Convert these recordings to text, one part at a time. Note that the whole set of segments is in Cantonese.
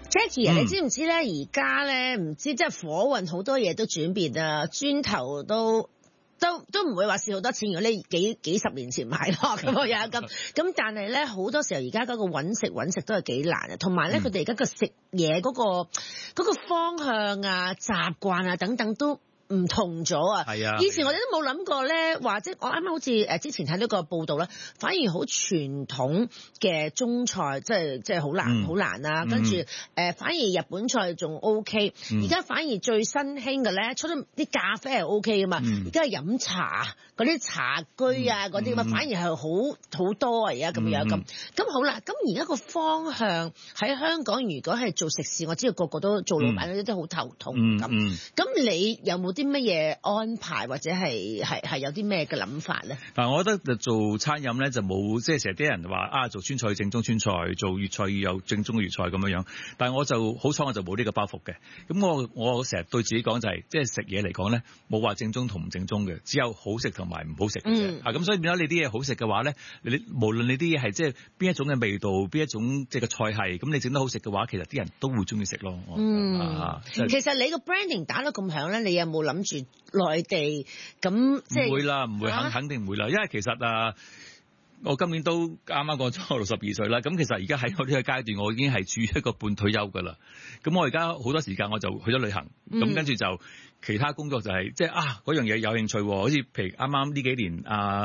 Jackie 啊，你知唔知咧？而家咧唔知即係火運好多嘢都轉變啊，磚頭都唔會話蝕好多錢，如果你幾十年前買咯咁樣咁，但係咧好多時候而家嗰個揾食都係幾難啊，同埋咧佢哋而家個食嘢嗰個方向啊、習慣啊等等都唔同咗啊！係啊！以前我哋都冇諗過咧，話即係我啱啱好似之前睇到個報道咧，反而好傳統嘅中菜，即係好難啊！跟住反而日本菜仲 OK，而家反而最新興嘅咧，出咗啲咖啡係 OK 噶嘛，而家係飲茶嗰啲茶居啊嗰啲咁啊，反而係好多啊而家咁樣咁好啦，咁而家個方向喺香港，如果係做食肆，我知道個個都做老闆嗰啲都好頭痛咁你有冇啲乜嘢安排或者係有啲咩嘅諗法咧？ 但我覺得做餐飲咧就冇即係成日啲人話做川菜正宗川菜，做粵菜要有正宗嘅粵菜咁樣。但係我就好彩我就冇呢個包袱嘅。咁我成日對自己講就係即係食嘢嚟講咧，冇話正宗同唔正宗嘅，只有好食同埋唔好食嘅啫。咁所以變咗你啲嘢好食嘅話咧，你無論你啲嘢係即係邊一種嘅味道，邊一種即係個菜係，咁你整得好食嘅話，其實啲人都會中意食咯。 其實你個 branding 打得咁響咧，你有冇諗住內地咁即係？唔會啦， 唔會肯定唔會啦，因為其實我今年都啱啱過咗62歲啦，咁其實而家喺我呢個階段，我已經係處於一個半退休㗎啦。咁我而家好多時間我就去咗旅行，咁跟住就其他工作就係即係嗰樣嘢有興趣，好似譬如啱啱呢幾年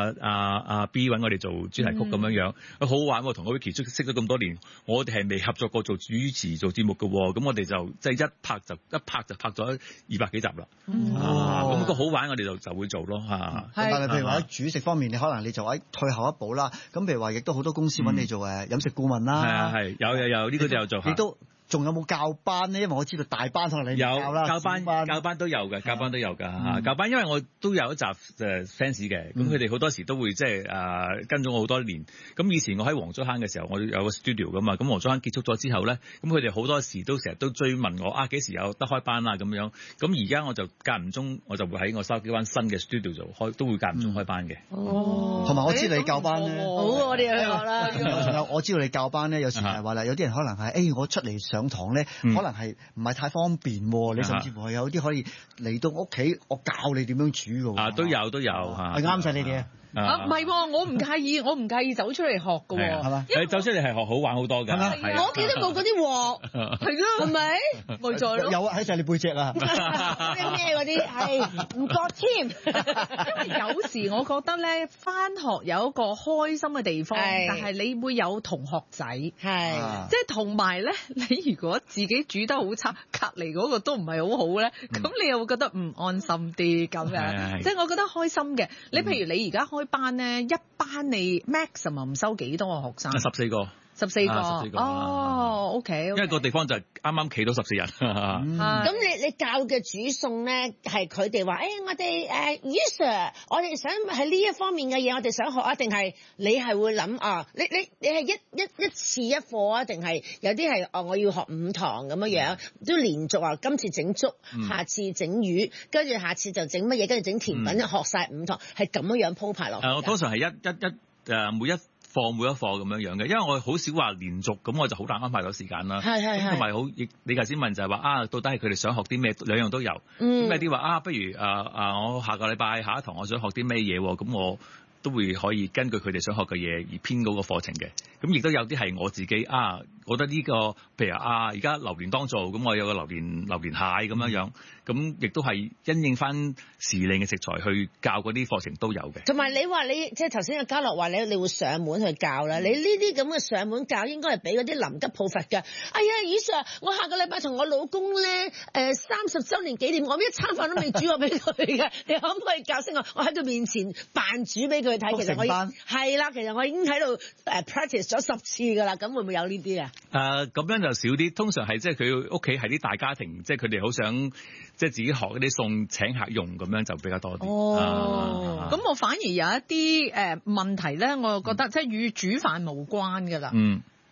B 揾我哋做主題曲咁樣，好好玩喎，同我 Vicky 識咗咁多年，我哋係未合作過做主持做節目嘅，咁我哋就即係一拍就拍咗200幾集啦。咁個好玩我哋就會做咯嚇。 但係譬如話喺煮食方面，你可能你就喺退後一步啦。咁譬如話，亦都好多公司揾你做飲食顧問啦。 係有呢個就有做。 你都仲有冇教班咧？因為我知道大班可能你教啦。 教班都有嘅，教班都有㗎。教班因為我都有一集fans 嘅，咁佢哋好多時都會即係跟咗我好多年。咁以前我喺黃竹坑嘅時候，我有個 studio 㗎嘛。咁黃竹坑結束咗之後咧，咁佢哋好多時都成日都追問我幾時有得開班啊咁樣。咁而家我就間唔中我就會喺我筲箕灣新嘅 studio 度開，都會間唔中開班嘅。 同埋我知你教班咧， 好我哋去學啦。 仲有我知道你教班咧，有時係話啦，有啲人可能係我出嚟上堂咧，可能係唔係太方便喎？你甚至乎係有啲可以嚟到屋企，我教你點樣煮㗎。 都有嚇， 係啱晒你哋。 唔係喎，我唔介意走出嚟學㗎喎， 係嘛？ 你走出嚟係學好玩好多㗎。 我屋企都冇嗰啲鑊，係咯，係咪？ 冇錯咯。 有喺晒你背脊啊！ 咩嗰啲係唔覺添。 因為有時我覺得咧，返學有一個開心嘅地方，但係你會有同學仔，即係同埋咧，你如果自己煮得好差，隔離嗰個都唔係好好咧，咁你又會覺得唔安心啲咁樣。即係我覺得開心嘅。你譬如你而家開班咧，一班你 maximum 收幾多個學生 ？14個。14個。 哦，OK。因為個地方就係啱啱企到14人。 咁你教嘅煮餸咧，係佢哋話，我哋余 Sir，我哋想喺呢一方面嘅嘢，我哋想學啊，定係你係會諗你係一次一課啊，定係有啲係我要學5堂咁樣都連續今次整粥，下次整魚，跟住下次就整乜嘢，跟住整甜品，學晒5堂，係咁樣鋪排落去。 我通常係每一課咁樣嘅，因為我好少話連續，咁我就好難安排到時間啦。係。同埋你頭先問就係話到底係佢哋想學啲咩？兩樣都有。咁有啲話不如我下個禮拜下一堂我想學啲咩嘢喎？咁我都會可以根據佢哋想學嘅嘢而編嗰個課程嘅。咁亦都有啲係我自己覺得呢個譬如而家榴蓮當造，咁我有個榴蓮蟹咁樣，咁亦都係因應翻時令嘅食材去教嗰啲課程都有嘅。 同埋你話你即係頭先阿嘉樂話你會上門去教啦，你呢啲咁嘅上門教應該係俾嗰啲臨急抱佛嘅。哎呀，余 Sir，我下個禮拜同我老公咧30週年紀念，我一餐飯都未煮過俾佢嘅，你可唔可以教識我喺佢面前扮煮俾佢睇？其實我係啦，其實我已經喺度practice咗10次㗎啦，咁會唔會有呢啲啊？ 咁樣就少啲，通常係即係佢屋企係啲大家庭，即係佢哋好想即係自己學嗰啲餸請客用，咁樣就比較多啲。 咁我反而有一啲問題咧，我覺得即係與煮飯無關㗎啦。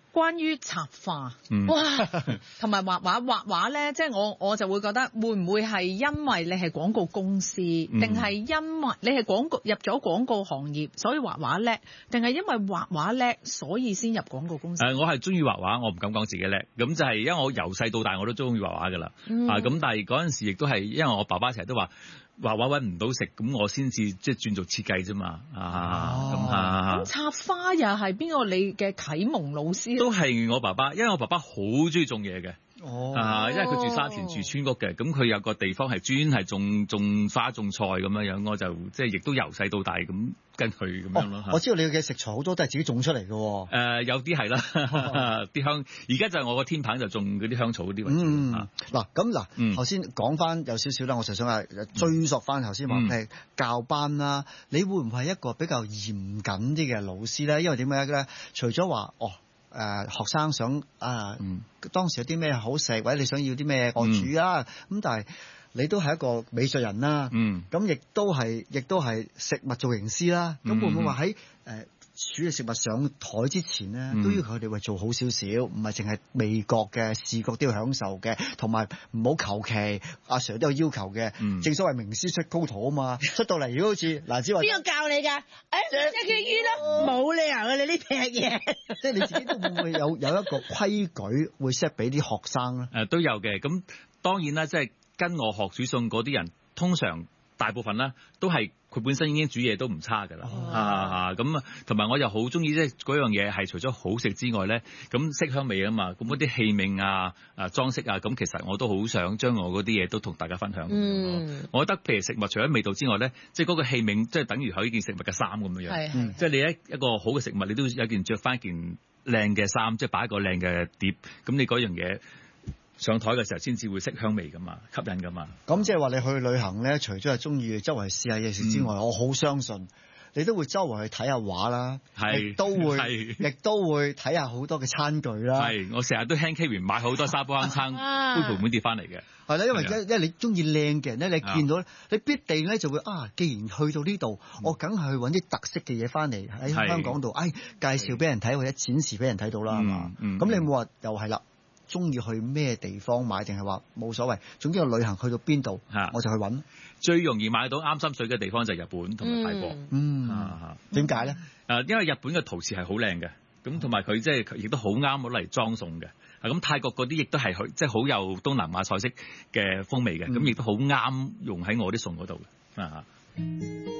關於插花，哇，同埋畫畫咧，即係我就會覺得會唔會係因為你係廣告公司，定係因為你係入咗廣告行業，所以畫畫叻，定係因為畫畫叻所以先入廣告公司？ 我係中意畫畫，我唔敢講自己叻，咁就係因為我由細到大我都中意畫畫㗎啦，咁但係嗰陣時亦都係因為我爸爸成日都話。畫畫揾唔到食，咁我先至即係轉做設計啫嘛，咁插花又係邊個你嘅啟蒙老師？ 都係我爸爸，因為我爸爸好中意種嘢嘅。因為佢住沙田住村屋嘅，咁佢有個地方係專係種花種菜咁樣樣，我就即係亦都由細到大咁跟佢咁樣咯。 我知道你嘅食材好多都係自己種出嚟嘅。 有啲係啦，啲香而家就係我個天棚就種嗰啲香草嗰啲為主。 嗱頭先講翻有少少啦，我就想追溯翻頭先話係教班啦，你會唔會係一個比較嚴謹啲嘅老師咧？因為點解咧？除咗話學生想當時有啲咩好食，或者你想要啲咩我煮啦，咁但係你都係一個美術人啦，咁亦都係食物造型師啦，咁會唔會話喺煮嘅食物上台之前咧，都要佢哋做好少少，唔係淨係味覺嘅視覺都要享受嘅，同埋唔好求其，阿 Sir 都有要求嘅。正所謂名師出高徒啊嘛，出到嚟如果好似嗱，只話邊個教你㗎？隻腳魚咯，冇理由嘅你呢劈嘢。 即係你自己都會唔會有一個規矩會 set 俾啲學生咧？ 都有嘅，咁當然啦，即係跟我學煮餸嗰啲人，通常大部分啦都係。佢本身已經煮嘢都唔差㗎啦，咁同埋我又好中意即係嗰樣嘢係除咗好食之外咧，咁色香味啊嘛，咁嗰啲器皿裝飾咁其實我都好想將我嗰啲嘢都同大家分享。我覺得譬如食物除咗味道之外咧，即係嗰個器皿即係等於係一件食物嘅衫咁樣樣，即係你一個好嘅食物，你都有件着翻件靚嘅衫，即係擺一個靚嘅碟，咁你嗰樣嘢。上台嘅時候先至會色香味噶嘛，吸引噶嘛。咁即係話你去旅行咧，除咗係中意周圍試下嘢食之外，我好相信你都會周圍去睇下畫啦，亦都會睇下好多嘅餐具啦。 我成日都 hand carry 買好多沙煲罌罉杯盤碗碟翻嚟嘅。係啦， 因為你中意靚嘅人咧，你見到你必定咧就會既然去到呢度，我梗係去揾啲特色嘅嘢翻嚟喺香港度，介紹俾人睇或者展示俾人睇到啦，係嘛？咁你冇話又係啦。中意去咩地方買定係話冇所謂，總之我旅行去到邊度，我就去揾。 最容易買到啱心水嘅地方就係日本同埋泰國。 點解咧？ 因為日本嘅陶瓷係好靚嘅，咁同埋佢即係亦都好啱攞嚟裝餸嘅。咁泰國嗰啲亦都係即係好有東南亞菜式嘅風味嘅，咁亦都好啱用喺我啲餸嗰度嘅。